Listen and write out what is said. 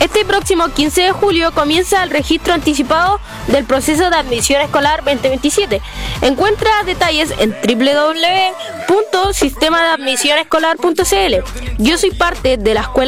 Este próximo 15 de julio comienza el registro anticipado del proceso de admisión escolar 2027. Encuentra detalles en www.sistemadeadmisionescolar.cl. Yo soy parte de la escuela